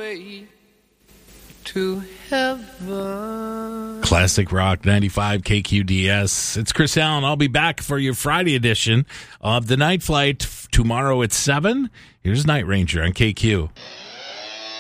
way to heaven. Classic Rock 95 KQDS. It's Chris Allen. I'll be back for your Friday edition of the Night Flight tomorrow at 7. Here's Night Ranger on KQ.